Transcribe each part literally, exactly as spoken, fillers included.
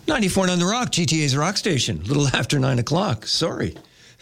ninety-four point nine The Rock, G T A's rock station. A little after nine o'clock. Sorry.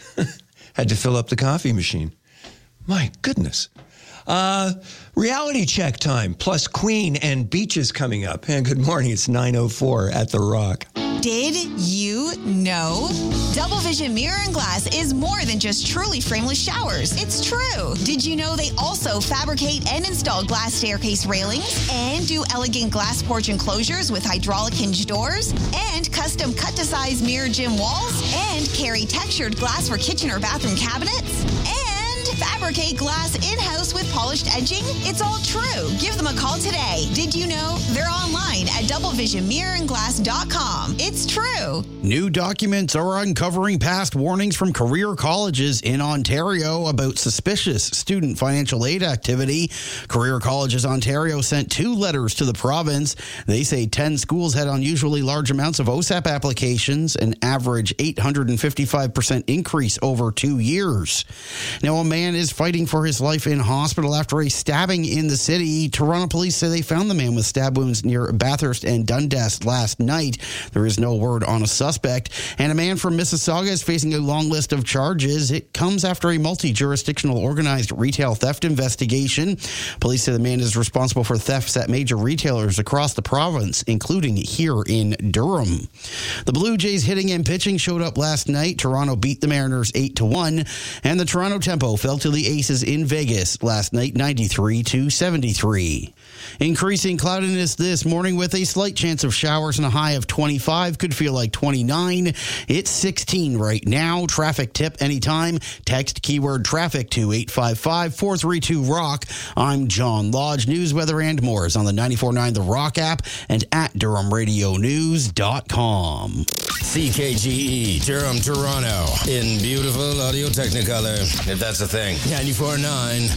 Had to fill up the coffee machine. My goodness. Uh, reality check time, plus Queen and Beaches coming up. And good morning, it's nine oh four at The Rock. Did you know? Double Vision Mirror and Glass is more than just truly frameless showers. It's true. Did you know they also fabricate and install glass staircase railings and do elegant glass porch enclosures with hydraulic hinge doors and custom cut-to-size mirror gym walls and carry textured glass for kitchen or bathroom cabinets and fabricate glass in-house with polished edging? It's all true. Give them a call today. Did you know? They're online at double vision mirror and glass dot com. It's true. New documents are uncovering past warnings from career colleges in Ontario about suspicious student financial aid activity. Career Colleges Ontario sent two letters to the province. They say ten schools had unusually large amounts of O S A P applications, an average eight hundred fifty-five percent increase over two years. Now, a man is fighting for his life in hospital after a stabbing in the city. Toronto police say they found the man with stab wounds near Bathurst and Dundas last night. There is no word on a suspect. And a man from Mississauga is facing a long list of charges. It comes after a multi-jurisdictional organized retail theft investigation. Police say the man is responsible for thefts at major retailers across the province, including here in Durham. The Blue Jays hitting and pitching showed up last night. Toronto beat the Mariners eight to one, and the Toronto Tempo fell to the Aces in Vegas last night ninety-three to seventy-three. Increasing cloudiness this morning with a slight chance of showers and a high of twenty-five. Could feel like twenty-nine. It's sixteen right now. Traffic tip anytime. Text keyword traffic to eight five five, four three two, rock. I'm John Lodge. News, weather, and more is on the ninety-four point nine The Rock app and at Durham Radio News dot com. C K G E, Durham, Toronto, in beautiful Audio Technicolor, if that's a thing. ninety-four point nine